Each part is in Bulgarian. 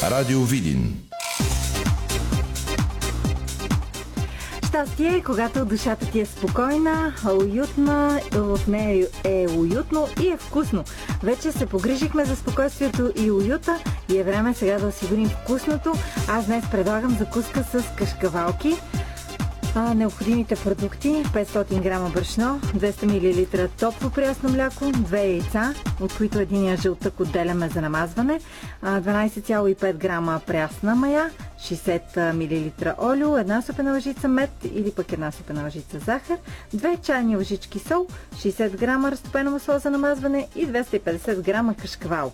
Радио Видин. Щастие е, когато душата ти е спокойна, уютна, в нея е уютно и е вкусно. Вече се погрижихме за спокойствието и уюта и е време сега да осигурим вкусното. Аз днес предлагам закуска с кашкавалки. Необходимите продукти: 500 грама брашно, 200 мл топло прясно мляко, 2 яйца, от които единия жълтък отделяме за намазване, 12,5 грама прясна мая, 60 мл олио, 1 супена лъжица мед или пък 1 супена лъжица захар, 2 чайни лъжички сол, 60 грама разтопено масло за намазване и 250 грама кашкавал.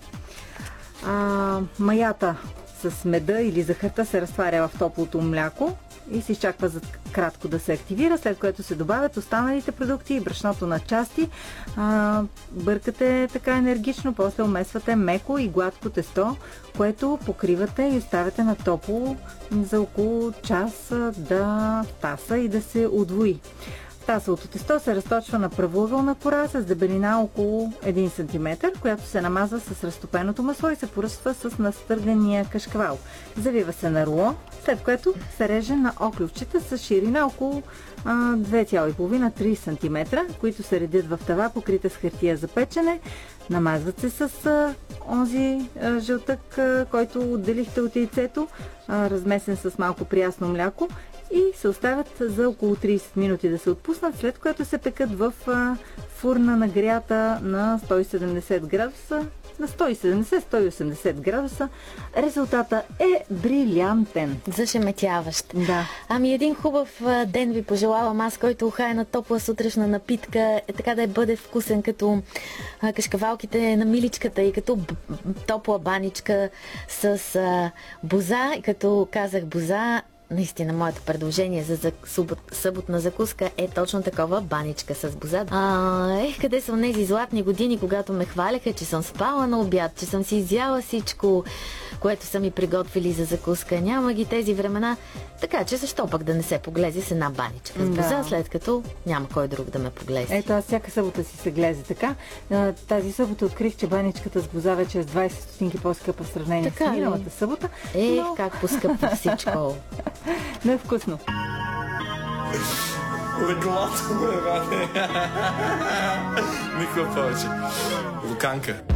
Маята с меда или захарта се разтваря в топлото мляко и се изчаква за кратко да се активира, след което се добавят останалите продукти и брашното на части. Бъркате така енергично, после умесвате меко и гладко тесто, което покривате и оставяте на топло за около час да таса и да се удвои. Тасалото тесто се разточва на правоъгълна кора с дебелина около 1 см, която се намазва с разтопеното масло и се поръсва с настъргания кашкавал. Завива се на руло, след което се реже на оклювчета с ширина около 2,5-3 см, които се редят в тава, покрита с хартия за печене. Намазват се с онзи жълтък, който отделихте от яйцето, размесен с малко прясно мляко, и се оставят за около 30 минути да се отпуснат, след което се пекат в фурна нагрята на 170 градуса, на 170-180 градуса. Резултата е брилянтен. Зашеметяващ. Да. Ами един хубав ден ви пожелавам аз, който ухае на топла сутрешна напитка, така да бъде вкусен като кашкавалките на миличката и като топла баничка с боза. И като казах боза, наистина, моето предложение за съботна закуска е точно такова баничка с боза. Къде са онези златни години, когато ме хваляха, че съм спала на обяд, че съм си изяла всичко, което са ми приготвили за закуска. Няма ги тези времена, така че защо пък да не се поглези с една баничка с боза, след като няма кой друг да ме поглези. Ето, аз всяка събота си се глезе така. Тази събота открих, че баничката с боза вече е с 20 стотинки по-скъпа в сравнение с миналата събота. Как поскъпва всичко. Но е вкусно. Леглото ме, бате. Никога повече. Луканка.